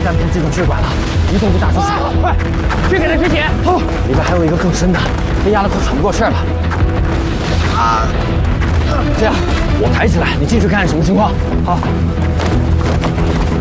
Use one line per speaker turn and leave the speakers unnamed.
3片自动血管了，一动就打出血。快，去给他止血。好，里边还有一个更深的，被压得快喘不过气了。这样，我抬起来，你进去看看什么情况。好。